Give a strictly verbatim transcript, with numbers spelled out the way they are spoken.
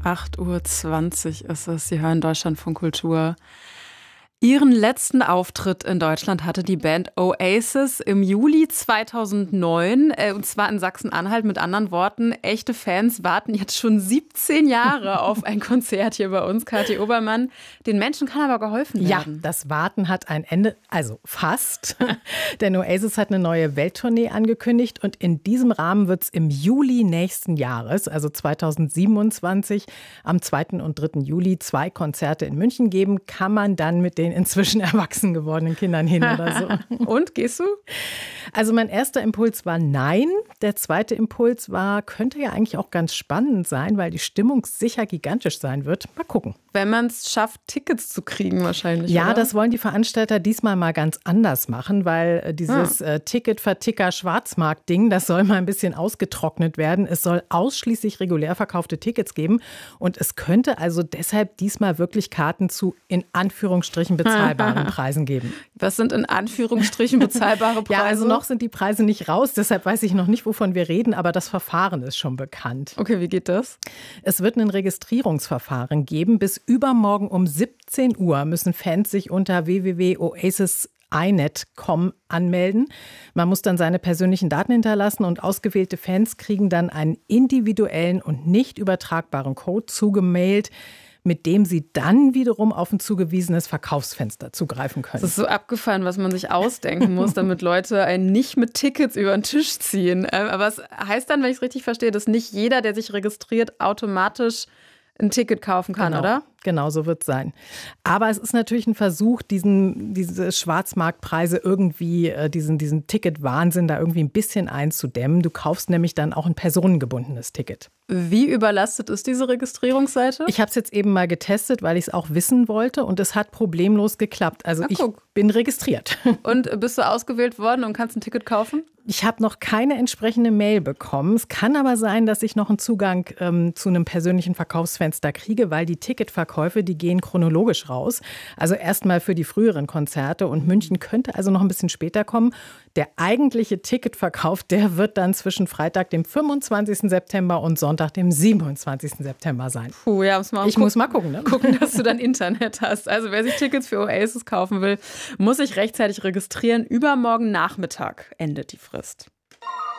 acht Uhr zwanzig ist es. Sie hören Deutschlandfunk Kultur. Ihren letzten Auftritt in Deutschland hatte die Band Oasis im Juli zweitausendneun, äh, und zwar in Sachsen-Anhalt. Mit anderen Worten, echte Fans warten jetzt schon siebzehn Jahre auf ein Konzert hier bei uns. Kathi Obermann, den Menschen kann aber geholfen werden. Ja, das Warten hat ein Ende, also fast. Denn Oasis hat eine neue Welttournee angekündigt und in diesem Rahmen wird es im Juli nächsten Jahres, also zweitausendsiebenundzwanzig, am zweiten und dritten Juli zwei Konzerte in München geben. Kann man dann mit den inzwischen erwachsen gewordenen Kindern hin oder so. Und, gehst du? Also mein erster Impuls war nein. Der zweite Impuls war, könnte ja eigentlich auch ganz spannend sein, weil die Stimmung sicher gigantisch sein wird. Mal gucken. Wenn man es schafft, Tickets zu kriegen wahrscheinlich, Ja, oder? Das wollen die Veranstalter diesmal mal ganz anders machen, weil dieses ah. Ticket-Verticker-Schwarzmarkt-Ding, das soll mal ein bisschen ausgetrocknet werden. Es soll ausschließlich regulär verkaufte Tickets geben und es könnte also deshalb diesmal wirklich Karten zu, in Anführungsstrichen, bezahlbaren Preisen geben. Was sind in Anführungsstrichen bezahlbare Preise? Ja, also noch sind die Preise nicht raus, deshalb weiß ich noch nicht, wovon wir reden, aber das Verfahren ist schon bekannt. Okay, wie geht das? Es wird ein Registrierungsverfahren geben. Bis übermorgen um siebzehn Uhr müssen Fans sich unter w w w punkt oasis i net punkt com anmelden. Man muss dann seine persönlichen Daten hinterlassen und ausgewählte Fans kriegen dann einen individuellen und nicht übertragbaren Code zugemailt, mit dem sie dann wiederum auf ein zugewiesenes Verkaufsfenster zugreifen können. Das ist so abgefahren, was man sich ausdenken muss, damit Leute einen nicht mit Tickets über den Tisch ziehen. Aber es heißt dann, wenn ich es richtig verstehe, dass nicht jeder, der sich registriert, automatisch ein Ticket kaufen kann, genau, oder? Genau, so wird es sein. Aber es ist natürlich ein Versuch, diesen, diese Schwarzmarktpreise irgendwie, äh, diesen, diesen Ticket-Wahnsinn da irgendwie ein bisschen einzudämmen. Du kaufst nämlich dann auch ein personengebundenes Ticket. Wie überlastet ist diese Registrierungsseite? Ich habe es jetzt eben mal getestet, weil ich es auch wissen wollte und es hat problemlos geklappt. Also Ach, ich guck. bin registriert. Und bist du ausgewählt worden und kannst ein Ticket kaufen? Ich habe noch keine entsprechende Mail bekommen. Es kann aber sein, dass ich noch einen Zugang ähm, zu einem persönlichen Verkaufsfenster kriege, weil die Ticketverkäufe, die gehen chronologisch raus. Also erstmal für die früheren Konzerte und München könnte also noch ein bisschen später kommen. Der eigentliche Ticketverkauf, der wird dann zwischen Freitag, dem fünfundzwanzigsten September und Sonntag, dem siebenundzwanzigsten September sein. Puh, ja, muss man ich gucken, muss mal gucken, ne? gucken, dass du dann Internet hast. Also wer sich Tickets für Oasis kaufen will, muss sich rechtzeitig registrieren. Übermorgen Nachmittag endet die Frist.